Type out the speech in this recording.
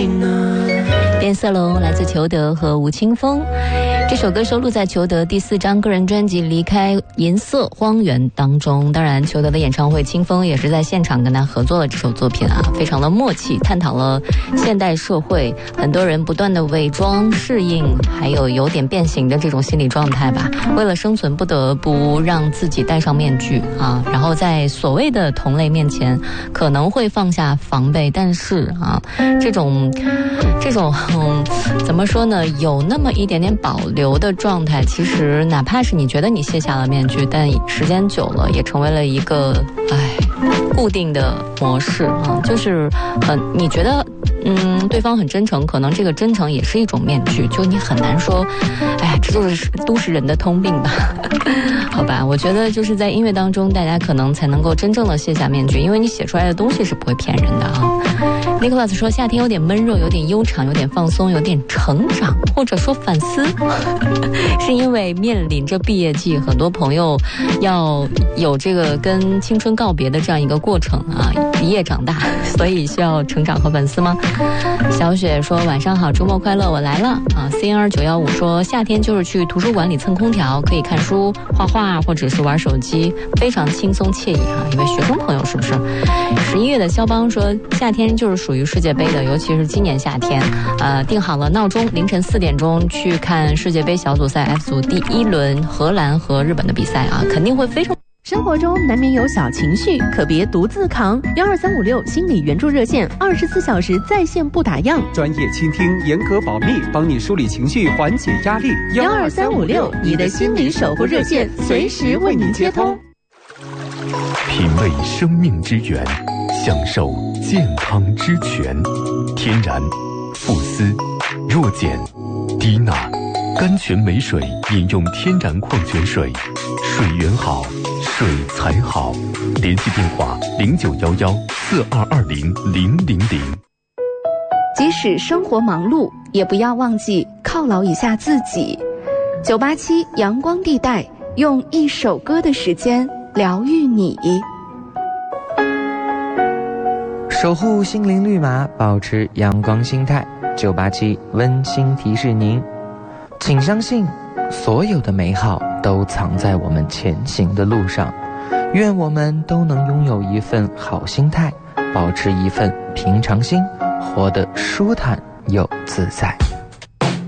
变色龙来自裘德和吴青峰，这首歌收录在裘德第4张个人专辑《离开银色荒原》当中。当然裘德的演唱会青峰也是在现场跟他合作了这首作品啊，非常的默契，探讨了现代社会很多人不断的伪装适应还有点变形的这种心理状态吧，为了生存不得不让自己戴上面具啊，然后在所谓的同类面前可能会放下防备，但是啊这种怎么说呢，有那么一点点保留的状态，其实哪怕是你觉得你卸下了面具，但时间久了也成为了一个固定的模式啊，就是你觉得对方很真诚，可能这个真诚也是一种面具，就你很难说这就是都市人的通病吧好吧，我觉得就是在音乐当中大家可能才能够真正的卸下面具，因为你写出来的东西是不会骗人的啊。Nicholas 说夏天有点闷热，有点悠长，有点放松，有点成长，或者说反思是因为面临着毕业季，很多朋友要有这个跟青春告别的这样一个过程啊，一夜长大，所以需要成长和反思吗？小雪说晚上好，周末快乐，我来了啊。CR915 说夏天就是去图书馆里蹭空调，可以看书画画或者是玩手机，非常轻松惬意啊，一位学生朋友是不是？11月的肖邦说夏天就是属于世界杯的，尤其是今年夏天定好了闹钟，凌晨4点钟去看世界杯小组赛 F 组第1轮荷兰和日本的比赛啊，肯定会非常。 生活中难免有小情绪，可别独自扛。12356心理援助热线，24小时在线不打烊， 专业倾听，严格保密，帮你梳理情绪，缓解压力。 12356，你的心理守护热线，随时为您接通。 品味生命之源，享受健康之泉。天然、馥斯、弱碱、低钠、甘泉美水，饮用天然矿泉水，水源好，水才好。联系电话0911422000。 即使生活忙碌，也不要忘记犒劳一下自己。987阳光地带，用一首歌的时间疗愈你。 守护心灵绿码，保持阳光心态。987温馨提示您，请相信所有的美好都藏在我们前行的路上。愿我们都能拥有一份好心态，保持一份平常心，活得舒坦又自在。